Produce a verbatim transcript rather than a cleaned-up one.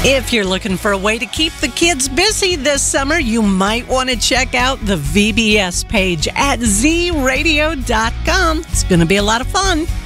If you're looking for a way to keep the kids busy this summer, you might want to check out the V B S page at z radio dot com. It's going to be a lot of fun.